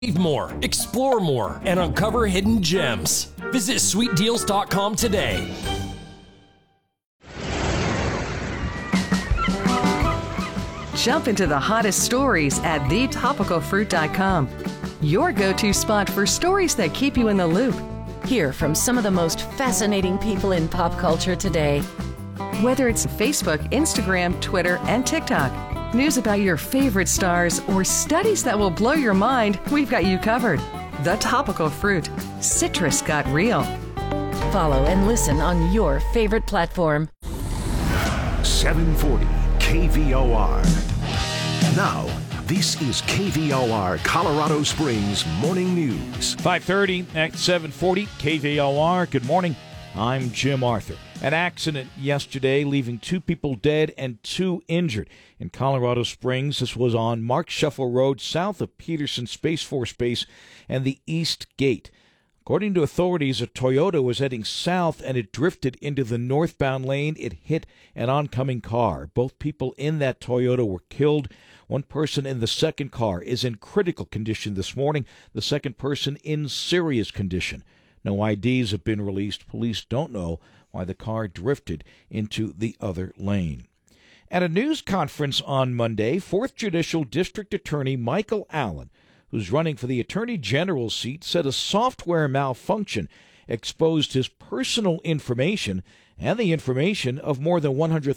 Save more, explore more, and uncover hidden gems. Visit sweetdeals.com today. Jump into the hottest stories at thetopicalfruit.com. Your go-to spot for stories that keep you in the loop. Hear from some of the most fascinating people in pop culture today. Whether it's Facebook, Instagram, Twitter, and TikTok, news about your favorite stars, or studies that will blow your mind, we've got you covered. The Topical Fruit. Citrus got real. Follow and listen on your favorite platform. 740 KVOR. Now, this is KVOR Colorado Springs Morning News. 5:30 at 740 KVOR. Good morning. I'm Jim Arthur. An accident yesterday leaving 2 people dead and 2 injured in Colorado Springs. This was on Mark Shuffle Road south of Peterson Space Force Base and the East Gate. According to authorities, a Toyota was heading south and it drifted into the northbound lane. It hit an oncoming car. Both people in that Toyota were killed. One person in the second car is in critical condition this morning. The second person in serious condition. No IDs have been released. Police don't know why the car drifted into the other lane. At a news conference on Monday, 4th Judicial District Attorney Michael Allen, who's running for the Attorney General's seat, said a software malfunction exposed his personal information and the information of more than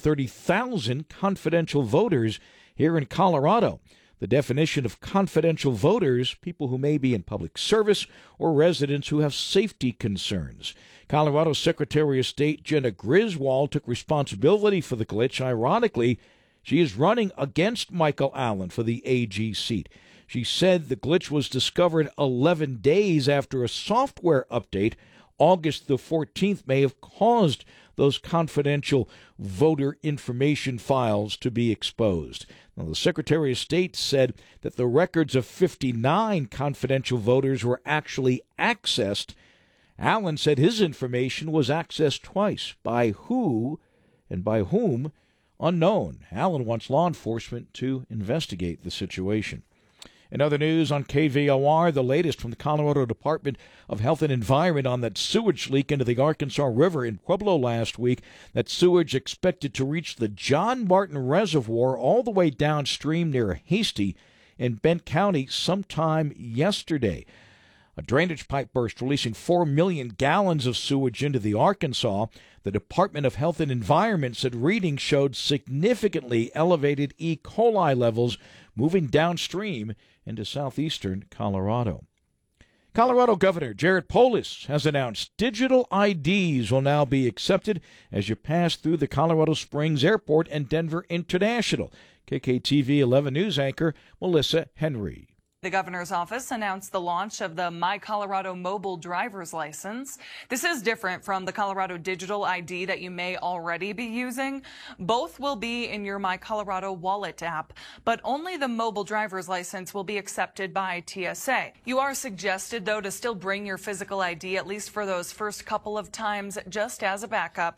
130,000 confidential voters here in Colorado. The definition of confidential voters, people who may be in public service or residents who have safety concerns. Colorado Secretary of State Jena Griswold took responsibility for the glitch. Ironically, she is running against Michael Allen for the AG seat. She said the glitch was discovered 11 days after a software update. August the 14th may have caused those confidential voter information files to be exposed. Now, the Secretary of State said that the records of 59 confidential voters were actually accessed. Allen said his information was accessed twice. By who and by whom? Unknown. Allen wants law enforcement to investigate the situation. In other news on KVOR, the latest from the Colorado Department of Health and Environment on that sewage leak into the Arkansas River in Pueblo last week. That sewage expected to reach the John Martin Reservoir all the way downstream near Hasty in Bent County sometime yesterday. A drainage pipe burst releasing 4 million gallons of sewage into the Arkansas. The Department of Health and Environment said readings showed significantly elevated E. coli levels moving downstream into southeastern Colorado. Colorado Governor Jared Polis has announced digital IDs will now be accepted as you pass through the Colorado Springs Airport and Denver International. KKTV 11 News anchor Melissa Henry. The governor's office announced the launch of the My Colorado mobile driver's license. This is different from the Colorado digital ID that you may already be using. Both will be in your My Colorado wallet app, but only the mobile driver's license will be accepted by TSA. You are suggested, though, to still bring your physical ID, at least for those first couple of times, just as a backup.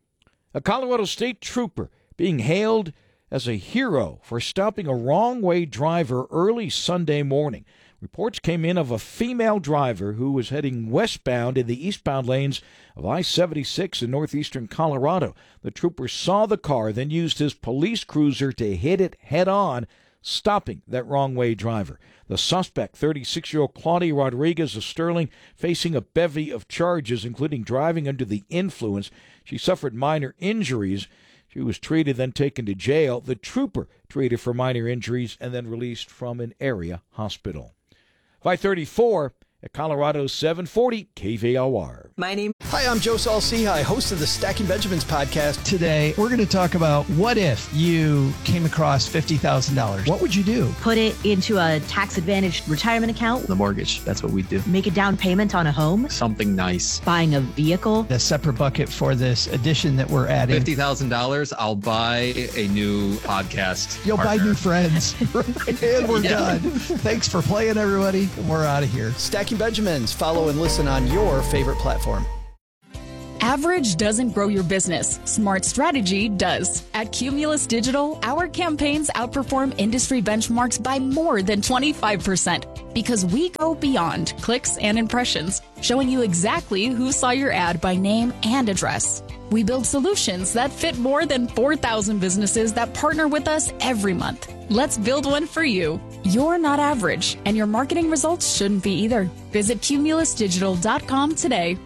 A Colorado State trooper being hailed as a hero for stopping a wrong-way driver early Sunday morning. Reports came in of a female driver who was heading westbound in the eastbound lanes of I-76 in northeastern Colorado. The trooper saw the car, then used his police cruiser to hit it head-on, stopping that wrong-way driver. The suspect, 36-year-old Claudia Rodriguez of Sterling, facing a bevy of charges, including driving under the influence. She suffered minor injuries. She was treated, then taken to jail. The trooper treated for minor injuries and then released from an area hospital. 5:34 at Colorado 740 KVOR. Hi, I'm Joe Saul-Sehy, host of the Stacking Benjamins podcast. Today, we're going to talk about what if you came across $50,000? What would you do? Put it into a tax-advantaged retirement account. The mortgage, that's what we do. Make a down payment on a home. Something nice. Buying a vehicle. A separate bucket for this addition that we're adding. $50,000, I'll buy a new podcast You'll partner. buy new friends. And we're done. Thanks for playing, everybody. We're out of here. Stacking Benjamins. Follow and listen on your favorite platform. Average doesn't grow your business. Smart strategy does. At Cumulus Digital, our campaigns outperform industry benchmarks by more than 25% because we go beyond clicks and impressions, showing you exactly who saw your ad by name and address. We build solutions that fit more than 4,000 businesses that partner with us every month. Let's build one for you. You're not average, and your marketing results shouldn't be either. Visit cumulusdigital.com today.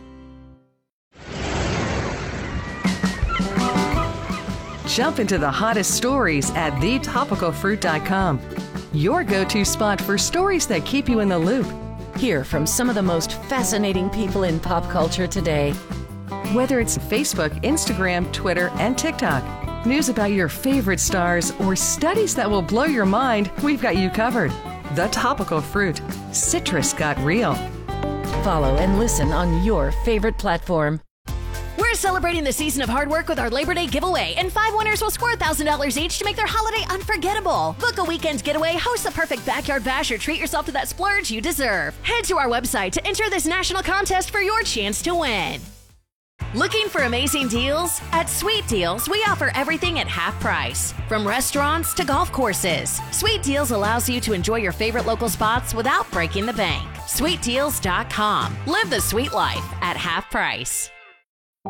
Jump into the hottest stories at thetopicalfruit.com. Your go-to spot for stories that keep you in the loop. Hear from some of the most fascinating people in pop culture today. Whether it's Facebook, Instagram, Twitter, and TikTok, news about your favorite stars, or studies that will blow your mind, we've got you covered. The Topical Fruit. Citrus got real. Follow and listen on your favorite platform. We're celebrating the season of hard work with our Labor Day giveaway, and 5 winners will score $1,000 each to make their holiday unforgettable. Book a weekend getaway, host the perfect backyard bash, or treat yourself to that splurge you deserve. Head to our website to enter this national contest for your chance to win. Looking for amazing deals? At Sweet Deals, we offer everything at half price. From restaurants to golf courses, Sweet Deals allows you to enjoy your favorite local spots without breaking the bank. SweetDeals.com. Live the sweet life at half price.